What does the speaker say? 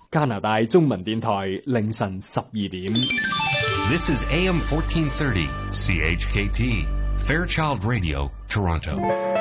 加拿大中文電台凌晨12點。 This is AM 1430 CHKT Fairchild Radio, Toronto.